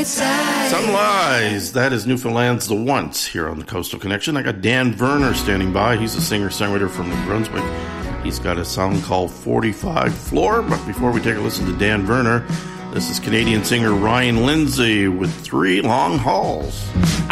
Some Lies. That is Newfoundland's The Once here on the Coastal Connection. I got Dan Verner standing by. He's a singer-songwriter from New Brunswick. He's got a song called 45 Floor. But before we take a listen to Dan Verner, this is Canadian singer Ryan Lindsay with 3 Long Hauls.